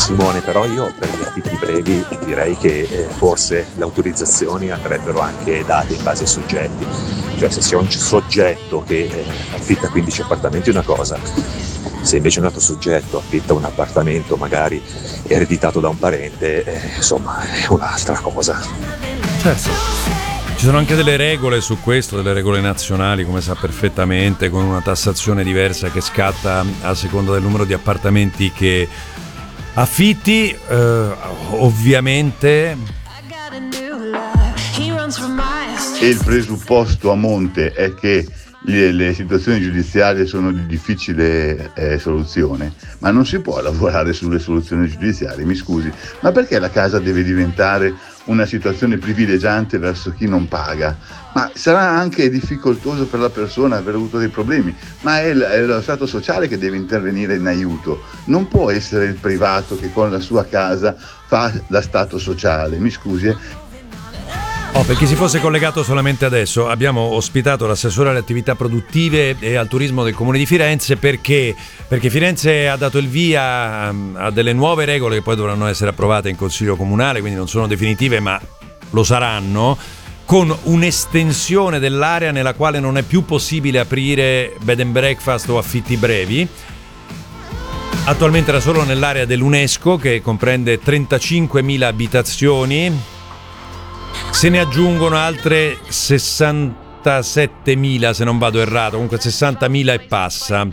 Simone, però io per gli affitti brevi direi che forse le autorizzazioni andrebbero anche date in base ai soggetti, cioè se c'è un soggetto che affitta 15 appartamenti è una cosa, se invece un altro soggetto affitta un appartamento magari ereditato da un parente, insomma è un'altra cosa. Certo. Ci sono anche delle regole su questo, delle regole nazionali, come sa perfettamente, con una tassazione diversa che scatta a seconda del numero di appartamenti che affitti, ovviamente. E il presupposto a monte è che le situazioni giudiziarie sono di difficile soluzione, ma non si può lavorare sulle soluzioni giudiziarie, mi scusi, ma perché la casa deve diventare una situazione privilegiante verso chi non paga? Ma sarà anche difficoltoso per la persona aver avuto dei problemi, ma è lo Stato sociale che deve intervenire in aiuto, non può essere il privato che con la sua casa fa da Stato sociale, mi scusi. Per chi si fosse collegato solamente adesso, abbiamo ospitato l'assessore alle attività produttive e al turismo del Comune di Firenze perché Firenze ha dato il via a delle nuove regole che poi dovranno essere approvate in Consiglio Comunale, quindi non sono definitive ma lo saranno, con un'estensione dell'area nella quale non è più possibile aprire bed and breakfast o affitti brevi. Attualmente era solo nell'area dell'UNESCO, che comprende 35.000 abitazioni. Se ne aggiungono altre 67.000, se non vado errato, comunque 60.000 e passa,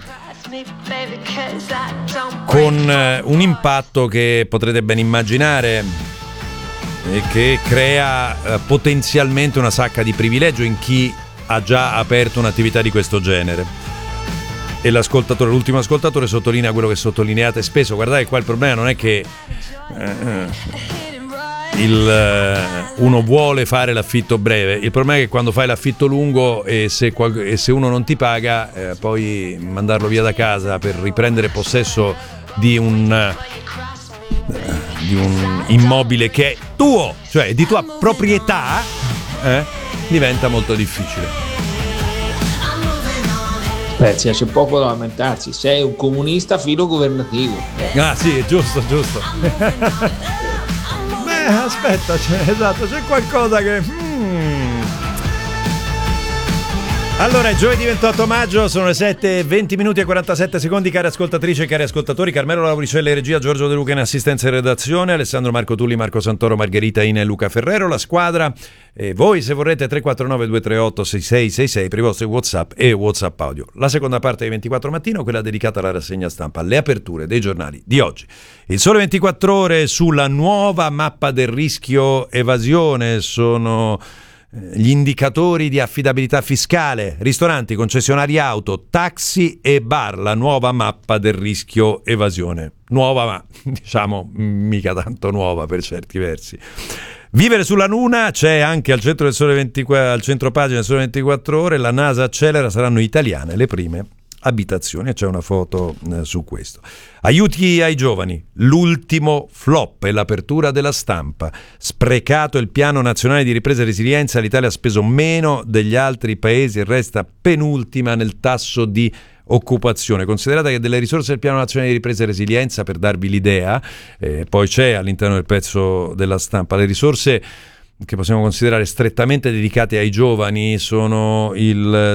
con un impatto che potrete ben immaginare e che crea potenzialmente una sacca di privilegio in chi ha già aperto un'attività di questo genere. E l'ultimo ascoltatore sottolinea quello che sottolineate spesso: guardate, qua il problema non è che uno vuole fare l'affitto breve, il problema è che quando fai l'affitto lungo e se uno non ti paga, poi mandarlo via da casa per riprendere possesso di un immobile che è tuo, cioè di tua proprietà, diventa molto difficile. C'è poco da lamentarsi, sei un comunista filo governativo. Ah sì, giusto. Aspetta, c'è qualcosa che... Allora, è giovedì 28 maggio, sono le 7:20 minuti e 47 secondi, cari ascoltatrici e cari ascoltatori. Carmelo Lauricella in regia, Giorgio De Luca in assistenza e redazione, Alessandro Marco Tulli, Marco Santoro, Margherita Ina e Luca Ferrero, la squadra. E voi, se vorrete, 349-238-6666 per i vostri WhatsApp e WhatsApp audio. La seconda parte dei 24 mattino, quella dedicata alla rassegna stampa, alle aperture dei giornali di oggi. Il Sole 24 Ore sulla nuova mappa del rischio evasione, sono gli indicatori di affidabilità fiscale, ristoranti, concessionari auto, taxi e bar, la nuova mappa del rischio evasione. Nuova, ma diciamo mica tanto nuova per certi versi. Vivere sulla Luna c'è anche al centro del Sole 24, al centro pagina del Sole 24 Ore, la NASA accelera, saranno italiane le prime abitazioni, e c'è una foto su questo. Aiuti ai giovani, l'ultimo flop è l'apertura della Stampa. Sprecato il piano nazionale di ripresa e resilienza, l'Italia ha speso meno degli altri paesi e resta penultima nel tasso di occupazione. Considerate che delle risorse del piano nazionale di ripresa e resilienza, per darvi l'idea, poi c'è all'interno del pezzo della Stampa, le risorse che possiamo considerare strettamente dedicate ai giovani sono il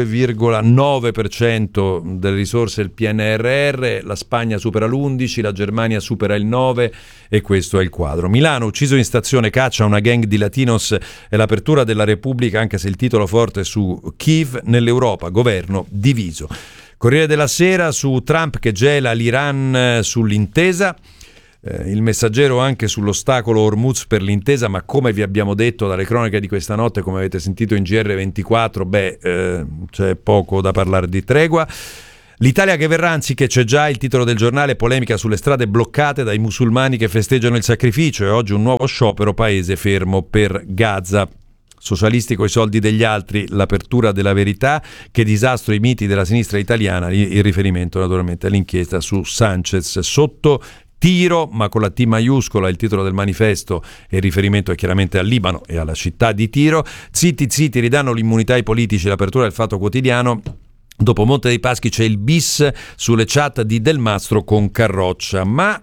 2,9% delle risorse del PNRR, la Spagna supera l'11%, la Germania supera il 9%, e questo è il quadro. Milano, ucciso in stazione, caccia una gang di latinos e l'apertura della Repubblica, anche se il titolo forte è su Kiev nell'Europa, governo diviso. Corriere della Sera su Trump che gela l'Iran sull'intesa. Il Messaggero anche sull'ostacolo Hormuz per l'intesa, ma come vi abbiamo detto dalle cronache di questa notte, come avete sentito in GR24, c'è poco da parlare di tregua. L'Italia che verrà, anziché c'è già, il titolo del giornale, polemica sulle strade bloccate dai musulmani che festeggiano il sacrificio, e oggi un nuovo sciopero, paese fermo per Gaza. Socialisti coi soldi degli altri, l'apertura della Verità, che disastro i miti della sinistra italiana, il riferimento naturalmente all'inchiesta su Sanchez. Sotto tiro, ma con la T maiuscola, il titolo del manifesto, e il riferimento è chiaramente al Libano e alla città di Tiro. Zitti, ridanno l'immunità ai politici, l'apertura del Fatto Quotidiano. Dopo Monte dei Paschi c'è il bis sulle chat di Del Mastro con Carroccia, ma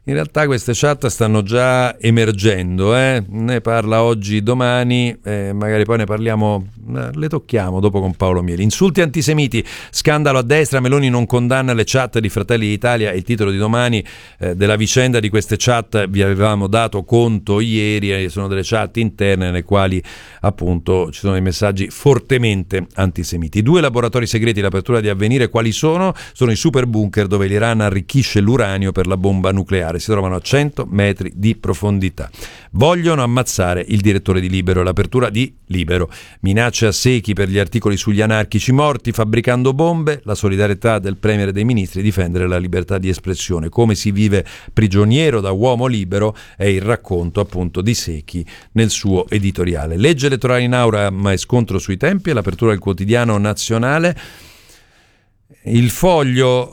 In realtà queste chat stanno già emergendo, ne parla oggi, domani, magari poi ne parliamo, le tocchiamo dopo con Paolo Mieli. Insulti antisemiti, scandalo a destra, Meloni non condanna le chat di Fratelli d'Italia, è il titolo di domani. Della vicenda di queste chat vi avevamo dato conto ieri, sono delle chat interne nelle quali appunto ci sono dei messaggi fortemente antisemiti. 2 laboratori segreti, l'apertura di Avvenire, quali sono? Sono i super bunker dove l'Iran arricchisce l'uranio per la bomba nucleare. Si trovano a 100 metri di profondità. Vogliono ammazzare il direttore di Libero, l'apertura di Libero. Minacce a secchi per gli articoli sugli anarchici morti fabbricando bombe, la solidarietà del premier e dei ministri, difendere la libertà di espressione. Come si vive prigioniero da uomo libero è il racconto appunto di Secchi nel suo editoriale. Legge elettorale in aura ma è scontro sui tempi, è l'apertura del Quotidiano Nazionale. Il Foglio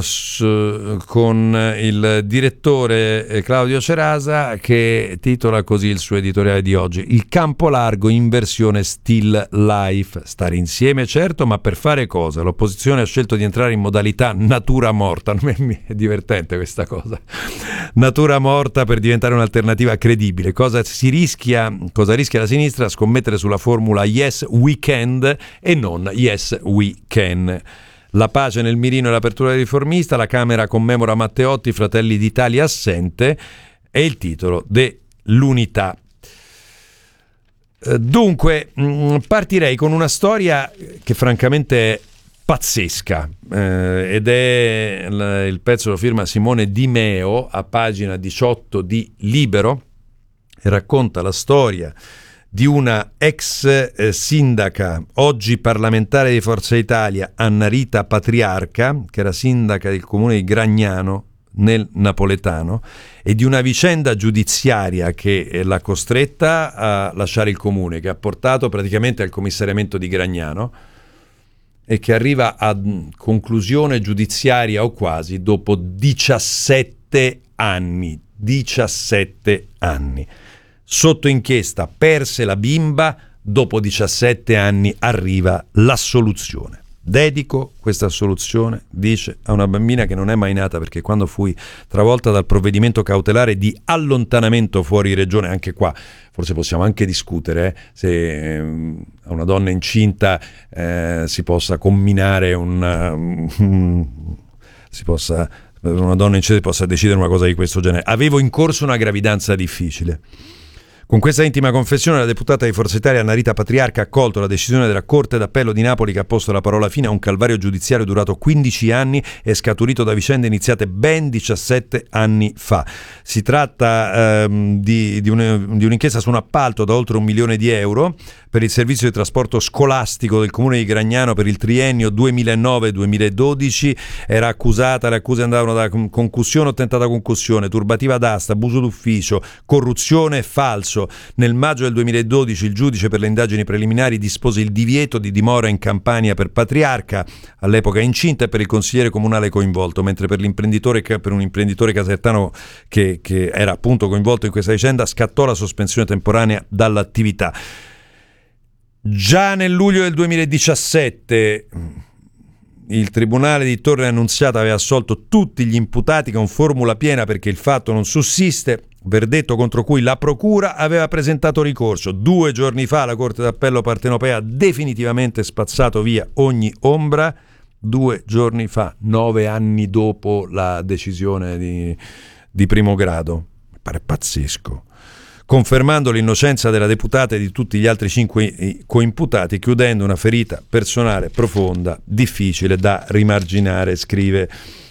con il direttore Claudio Cerasa che titola così il suo editoriale di oggi: il campo largo in versione still life, stare insieme certo, ma per fare cosa? L'opposizione ha scelto di entrare in modalità natura morta. È divertente questa cosa, natura morta, per diventare un'alternativa credibile. Cosa rischia la sinistra? Scommettere sulla formula yes we can e non yes we can. La pace nel mirino e l'apertura del riformista, la Camera commemora Matteotti, Fratelli d'Italia assente, è il titolo dell'Unità. Dunque, partirei con una storia che francamente è pazzesca, ed è il pezzo lo firma Simone Di Meo a pagina 18 di Libero, e racconta la storia di una ex sindaca, oggi parlamentare di Forza Italia, Anna Rita Patriarca, che era sindaca del comune di Gragnano nel napoletano, e di una vicenda giudiziaria che l'ha costretta a lasciare il comune, che ha portato praticamente al commissariamento di Gragnano e che arriva a conclusione giudiziaria o quasi dopo 17 anni. 17 anni. Sotto inchiesta, perse la bimba, dopo 17 anni arriva l'assoluzione. Dedico questa assoluzione, dice, a una bambina che non è mai nata, perché quando fui travolta dal provvedimento cautelare di allontanamento fuori regione, anche qua forse possiamo anche discutere se a una donna incinta si possa comminare una donna incinta possa decidere una cosa di questo genere. Avevo in corso una gravidanza difficile. Con questa intima confessione la deputata di Forza Italia Anna Rita Patriarca ha accolto la decisione della Corte d'Appello di Napoli che ha posto la parola fine a un calvario giudiziario durato 15 anni e scaturito da vicende iniziate ben 17 anni fa. Si tratta di un'inchiesta su un appalto da oltre 1 milione di euro per il servizio di trasporto scolastico del comune di Gragnano per il triennio 2009-2012. Le accuse andavano da concussione o tentata concussione, turbativa d'asta, abuso d'ufficio, corruzione e falso. Nel maggio del 2012 il giudice per le indagini preliminari dispose il divieto di dimora in Campania per Patriarca, all'epoca incinta, e per il consigliere comunale coinvolto, mentre per un imprenditore casertano che era appunto coinvolto in questa vicenda scattò la sospensione temporanea dall'attività. Già nel luglio del 2017 il Tribunale di Torre Annunziata aveva assolto tutti gli imputati con formula piena perché il fatto non sussiste, verdetto contro cui la Procura aveva presentato ricorso. 2 giorni fa la Corte d'Appello partenopea ha definitivamente spazzato via ogni ombra. 2 giorni fa, 9 anni dopo la decisione di primo grado. Mi pare pazzesco. Confermando l'innocenza della deputata e di tutti gli altri 5 coimputati, chiudendo una ferita personale profonda, difficile da rimarginare, scrive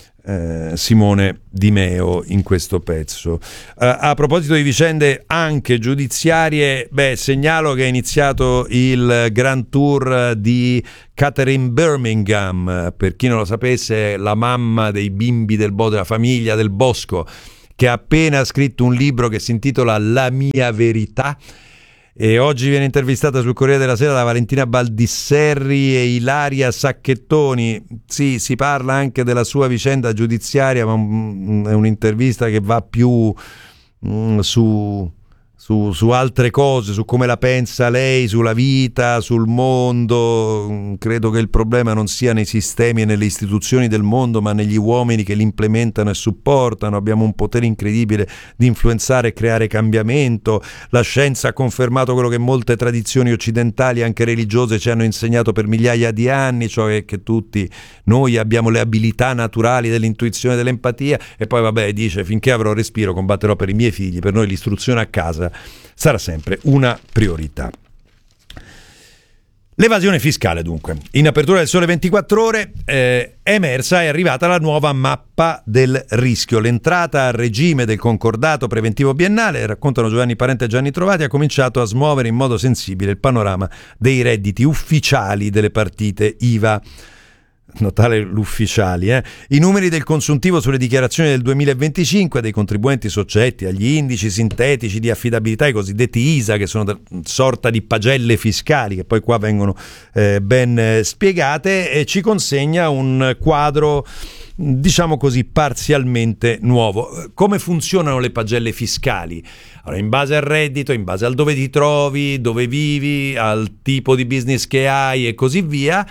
Simone Di Meo in questo pezzo. A proposito di vicende anche giudiziarie, segnalo che è iniziato il Grand Tour di Catherine Birmingham. Per chi non lo sapesse, la mamma dei bimbi della famiglia del Bosco, che ha appena scritto un libro che si intitola La mia verità, e oggi viene intervistata sul Corriere della Sera da Valentina Baldisserri e Ilaria Sacchettoni. Sì, si parla anche della sua vicenda giudiziaria, ma è un'intervista che va più su su altre cose, su come la pensa lei, sulla vita, sul mondo. Credo che il problema non sia nei sistemi e nelle istituzioni del mondo, ma negli uomini che li implementano e supportano. Abbiamo un potere incredibile di influenzare e creare cambiamento. La scienza ha confermato quello che molte tradizioni occidentali, anche religiose, ci hanno insegnato per migliaia di anni, cioè che tutti noi abbiamo le abilità naturali dell'intuizione e dell'empatia. E poi vabbè, dice: finché avrò respiro combatterò per i miei figli. Per noi l'istruzione a casa sarà sempre una priorità. L'evasione fiscale, dunque. In apertura del Sole 24 Ore è emersa, è arrivata la nuova mappa del rischio. L'entrata a regime del concordato preventivo biennale, raccontano Giovanni Parente e Gianni Trovati, ha cominciato a smuovere in modo sensibile il panorama dei redditi ufficiali delle partite IVA. Notare l'ufficiali, I numeri del consuntivo sulle dichiarazioni del 2025 dei contribuenti soggetti agli indici sintetici di affidabilità, i cosiddetti ISA, che sono sorta di pagelle fiscali, che poi qua vengono ben spiegate, e ci consegna un quadro, diciamo così, parzialmente nuovo. Come funzionano le pagelle fiscali? Allora, in base al reddito, in base al dove ti trovi, dove vivi, al tipo di business che hai e così via,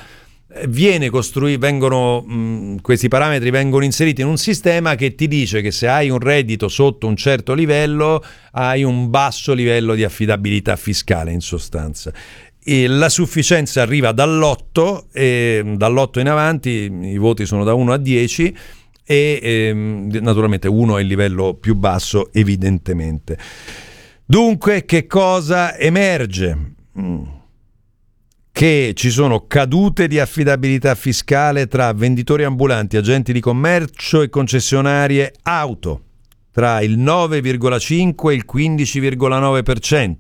questi parametri vengono inseriti in un sistema che ti dice che se hai un reddito sotto un certo livello hai un basso livello di affidabilità fiscale, in sostanza. E la sufficienza arriva dall'8 e dall'8 in avanti i voti sono da 1 a 10 e naturalmente 1 è il livello più basso, evidentemente. Dunque, che cosa emerge? Che ci sono cadute di affidabilità fiscale tra venditori ambulanti, agenti di commercio e concessionarie auto, tra il 9,5 e il 15,9%,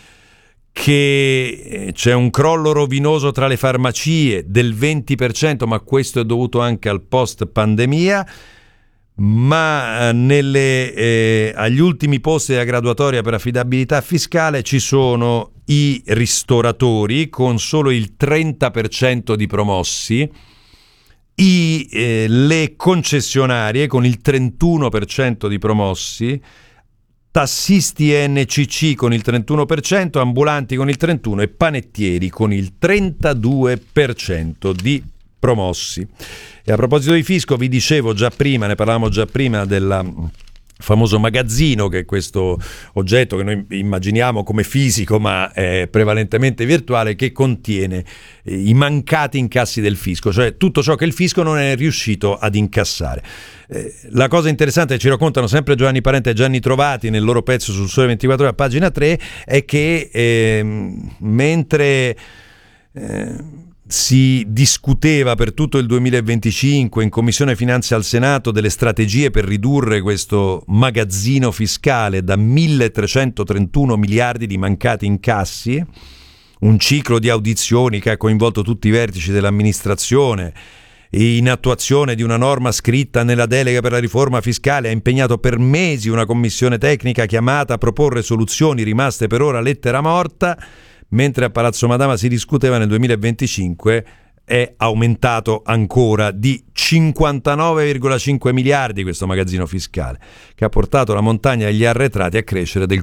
che c'è un crollo rovinoso tra le farmacie del 20%, ma questo è dovuto anche al post pandemia, ma agli ultimi posti della graduatoria per affidabilità fiscale ci sono i ristoratori con solo il 30% di promossi, le concessionarie con il 31% di promossi, tassisti e NCC con il 31%, ambulanti con il 31% e panettieri con il 32% di promossi. E a proposito di fisco, vi dicevo già prima, ne parlavamo già prima del famoso magazzino, che è questo oggetto che noi immaginiamo come fisico ma è prevalentemente virtuale, che contiene i mancati incassi del fisco, cioè tutto ciò che il fisco non è riuscito ad incassare. La cosa interessante che ci raccontano sempre Giovanni Parente e Gianni Trovati nel loro pezzo sul Sole 24 Ore a pagina 3 è che mentre si discuteva per tutto il 2025 in Commissione Finanze al Senato delle strategie per ridurre questo magazzino fiscale da 1.331 miliardi di mancati incassi, un ciclo di audizioni che ha coinvolto tutti i vertici dell'amministrazione in attuazione di una norma scritta nella delega per la riforma fiscale, ha impegnato per mesi una commissione tecnica chiamata a proporre soluzioni rimaste per ora lettera morta. Mentre a Palazzo Madama si discuteva, nel 2025 è aumentato ancora di 59,5 miliardi questo magazzino fiscale, che ha portato la montagna degli arretrati a crescere del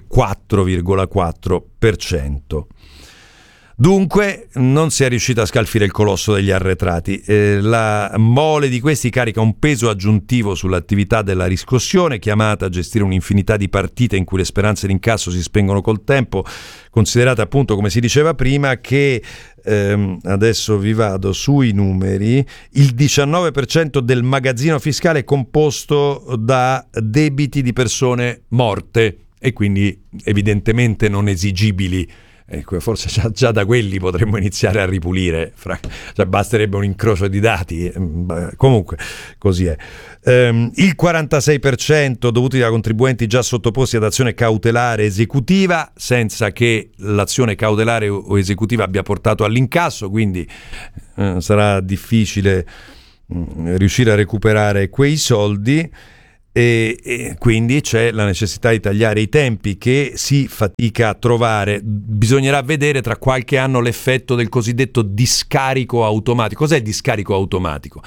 4,4%. Dunque non si è riuscito a scalfire il colosso degli arretrati. La mole di questi carica un peso aggiuntivo sull'attività della riscossione, chiamata a gestire un'infinità di partite in cui le speranze d'incasso si spengono col tempo. Considerate appunto, come si diceva prima, che adesso vi vado sui numeri, il 19% del magazzino fiscale è composto da debiti di persone morte e quindi evidentemente non esigibili. Ecco, forse già da quelli potremmo iniziare a ripulire, cioè basterebbe un incrocio di dati, comunque così è. Il 46% dovuti da contribuenti già sottoposti ad azione cautelare esecutiva, senza che l'azione cautelare o esecutiva abbia portato all'incasso, quindi sarà difficile riuscire a recuperare quei soldi. E quindi c'è la necessità di tagliare i tempi che si fatica a trovare. Bisognerà vedere tra qualche anno l'effetto del cosiddetto discarico automatico. Cos'è il discarico automatico?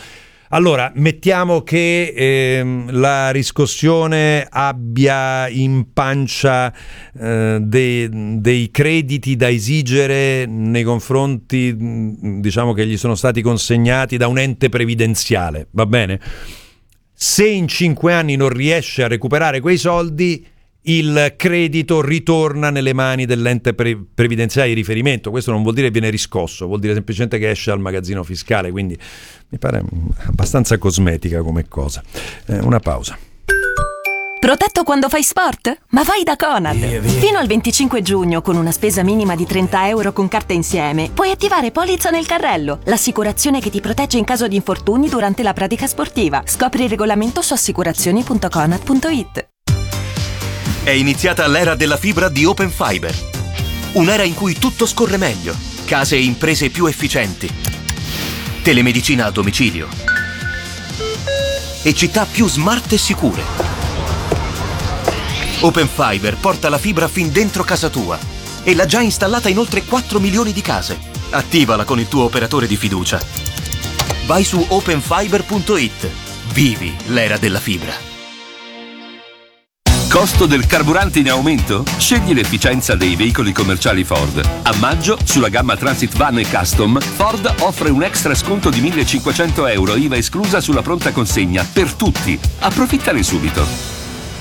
Allora, mettiamo che la riscossione abbia in pancia dei crediti da esigere nei confronti, diciamo, che gli sono stati consegnati da un ente previdenziale, va bene? Se in 5 anni non riesce a recuperare quei soldi, il credito ritorna nelle mani dell'ente previdenziale di riferimento. Questo non vuol dire viene riscosso, vuol dire semplicemente che esce dal magazzino fiscale, quindi mi pare abbastanza cosmetica come cosa. Una pausa. Protetto quando fai sport? Ma vai da Conad! Fino al 25 giugno, con una spesa minima di 30 euro con carta insieme, puoi attivare Polizza nel carrello, l'assicurazione che ti protegge in caso di infortuni durante la pratica sportiva. Scopri il regolamento su assicurazioni.conad.it. È iniziata l'era della fibra di Open Fiber. Un'era in cui tutto scorre meglio, case e imprese più efficienti, telemedicina a domicilio e città più smart e sicure. Open Fiber porta la fibra fin dentro casa tua e l'ha già installata in oltre 4 milioni di case. Attivala con il tuo operatore di fiducia. Vai su openfiber.it. Vivi l'era della fibra. Costo del carburante in aumento? Scegli l'efficienza dei veicoli commerciali Ford. A maggio, sulla gamma Transit Van e Custom, Ford offre un extra sconto di 1.500 euro IVA esclusa sulla pronta consegna per tutti. Approfittane subito.